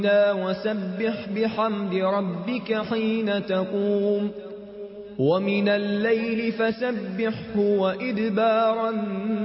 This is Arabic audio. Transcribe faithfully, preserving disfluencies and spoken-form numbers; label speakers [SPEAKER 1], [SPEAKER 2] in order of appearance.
[SPEAKER 1] وسبح بحمد ربك حين تقوم ومن الليل فسبحه وإدبار النجوم